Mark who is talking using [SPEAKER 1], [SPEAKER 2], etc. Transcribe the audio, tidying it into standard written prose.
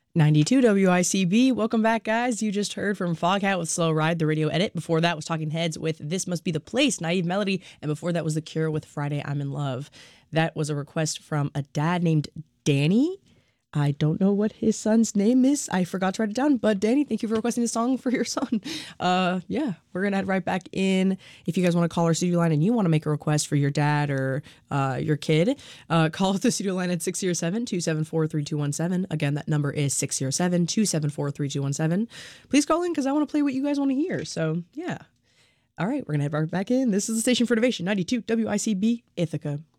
[SPEAKER 1] 92 WICB. Welcome back, guys. You just heard from Foghat with Slow Ride, the radio edit. Before that was Talking Heads with This Must Be the Place, Naive Melody. And before that was The Cure with Friday I'm in Love. That was a request from a dad named Danny. I don't know what his son's name is. I forgot to write it down. But Danny, thank you for requesting this song for your son. Yeah, we're going to head right back in. If you guys want to call our studio line and you want to make a request for your dad or your kid, call the studio line at 607-274-3217. Again, that number is 607-274-3217. Please call in because I want to play what you guys want to hear. So, yeah. All right, we're going to head right back in. This is the station for Innovation, 92 WICB Ithaca.